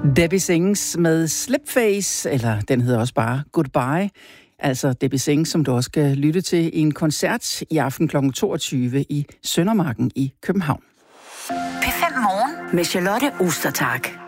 Debbie Sings med Slipface, eller den hedder også bare Goodbye. Altså Debbie Sings, som du også skal lytte til i en koncert i aften kl. 22 i Søndermarken i København. P5 Morgen med Charlotte Ostertag.